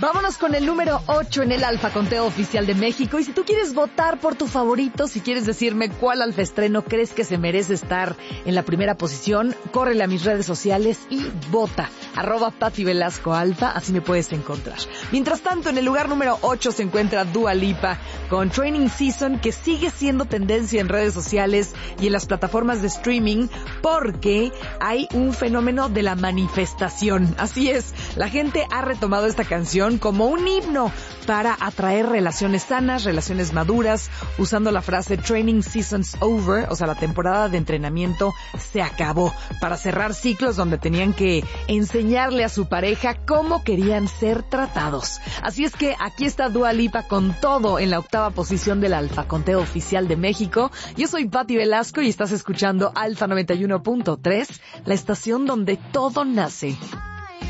Vámonos con el número 8 en el Alfa Conteo Oficial de México. Y si tú quieres votar por tu favorito, si quieres decirme cuál alfa estreno crees que se merece estar en la primera posición, córrele a mis redes sociales y vota. @Pati Velasco Alfa, así me puedes encontrar. Mientras tanto, en el lugar número 8 se encuentra Dua Lipa con Training Season, que sigue siendo tendencia en redes sociales y en las plataformas de streaming porque hay un fenómeno de la manifestación. Así es, la gente ha retomado esta canción como un himno para atraer relaciones sanas, relaciones maduras, usando la frase Training Season's Over, o sea, la temporada de entrenamiento se acabó, para cerrar ciclos donde tenían que enseñarle a su pareja cómo querían ser tratados. Así es que aquí está Dua Lipa con todo en la 8ª posición del Alfa Conteo Oficial de México. Yo soy Pati Velasco y estás escuchando Alfa 91.3, la estación donde todo nace.